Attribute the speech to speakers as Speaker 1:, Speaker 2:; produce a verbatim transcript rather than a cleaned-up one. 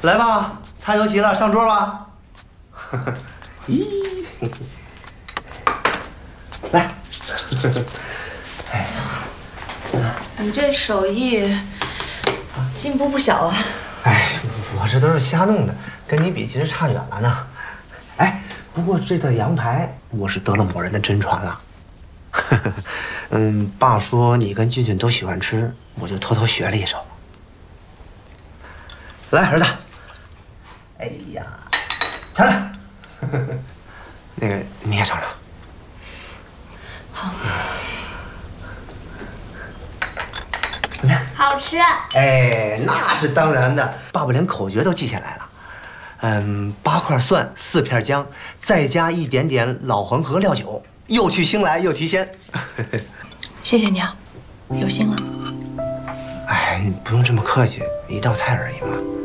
Speaker 1: 来吧，菜都齐了，上桌吧。咦，来。哎呀，
Speaker 2: 你这手艺进步不小啊！
Speaker 1: 哎，我这都是瞎弄的，跟你比其实差远了呢。哎，不过这道羊排我是得了某人的真传了。嗯，爸说你跟俊俊都喜欢吃，我就偷偷学了一手。来，儿子。哎呀，尝尝。那个你也尝尝。
Speaker 2: 好。
Speaker 1: 怎么样？
Speaker 3: 好吃。
Speaker 1: 哎，那是当然的，爸爸连口诀都记下来了。嗯，八块蒜，四片姜，再加一点点老黄河料酒，又去腥来又提鲜。
Speaker 2: 谢谢你啊，有心了。
Speaker 1: 哎，你不用这么客气，一道菜而已嘛。